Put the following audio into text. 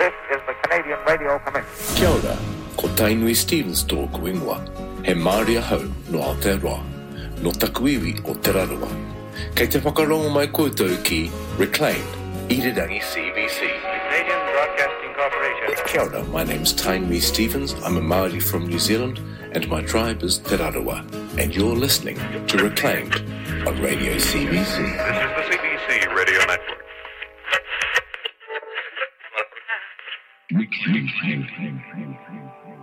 This is the Canadian Radio Commission. Kia ora, ko Tainui Stevens tōku ingoa. He Māori ahau no Aotearoa, no takuiwi o Te Raroa. Kei te whakarongo mai koutou ki Reclaimed, Irirangi CBC. Canadian Broadcasting Corporation. Kia ora, my name's Tainui Stevens. I'm a Māori from New Zealand, and my tribe is Te Raroa. And you're listening to Reclaimed on Radio CBC. This is the CBC Radio Network. Reclaimed.